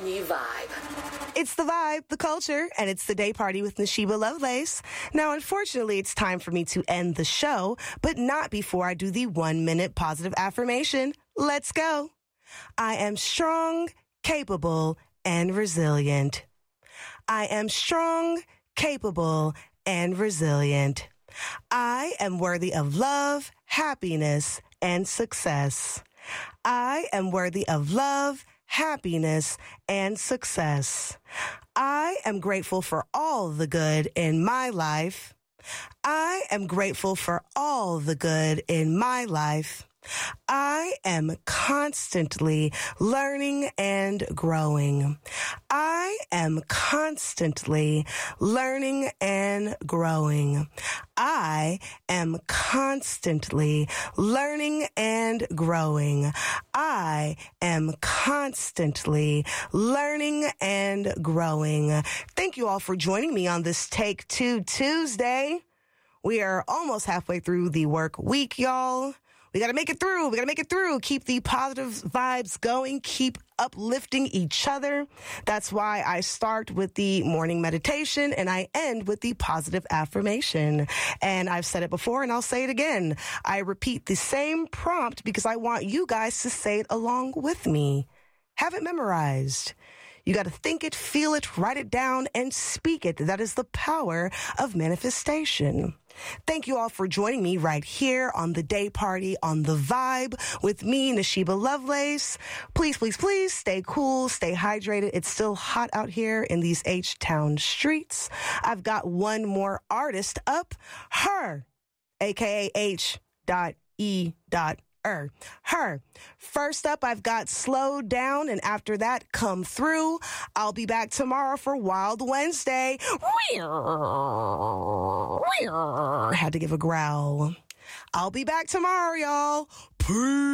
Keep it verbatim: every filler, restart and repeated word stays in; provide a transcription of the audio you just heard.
We Vibe. It's the vibe, the culture, and it's the day party with Nashiba Lovelace. Now, unfortunately, it's time for me to end the show, but not before I do the one-minute positive affirmation. Let's go. I am strong, capable, and resilient. I am strong, capable, and resilient. I am worthy of love, happiness, and success. I am worthy of love, happiness, and success. I am grateful for all the good in my life. I am grateful for all the good in my life. I am constantly learning and growing. I am constantly learning and growing. I am constantly learning and growing. I am constantly learning and growing. Thank you all for joining me on this Take Two Tuesday. We are almost halfway through the work week, y'all. We got to make it through. We got to make it through. Keep the positive vibes going. Keep uplifting each other. That's why I start with the morning meditation and I end with the positive affirmation. And I've said it before and I'll say it again. I repeat the same prompt because I want you guys to say it along with me. Have it memorized. You got to think it, feel it, write it down, and speak it. That is the power of manifestation. Thank you all for joining me right here on the day party on the vibe with me, Nashiba Lovelace. Please, please, please stay cool, stay hydrated. It's still hot out here in these H-Town streets. I've got one more artist up, her, a k a. H dot E dot Er, her. First up, I've got Slow Down, and after that, Come Through. I'll be back tomorrow for Wild Wednesday. Had to give a growl. I'll be back tomorrow, y'all. Peace.